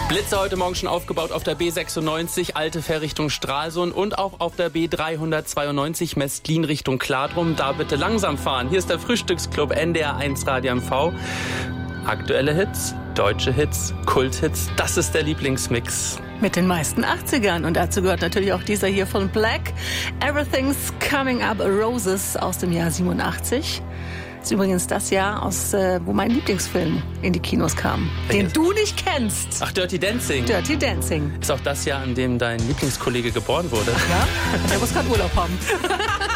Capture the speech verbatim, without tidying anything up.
Blitze heute Morgen schon aufgebaut auf der B sechsundneunzig, alte Fähr Richtung Stralsund und auch auf der B dreihundertzweiundneunzig, Mestlin Richtung Kladrum. Da bitte langsam fahren. Hier ist der Frühstücksclub N D R eins Radio M V. Aktuelle Hits, deutsche Hits, Kulthits, das ist der Lieblingsmix. Mit den meisten achtzigern. Und dazu gehört natürlich auch dieser hier von Black. Everything's Coming Up Roses aus dem Jahr siebenundachtzig. Das ist übrigens das Jahr, aus, äh, wo mein Lieblingsfilm in die Kinos kam. Den du nicht kennst. Ach, Dirty Dancing. Dirty Dancing. Ist auch das Jahr, an dem dein Lieblingskollege geboren wurde. Ja, der muss gerade Urlaub haben.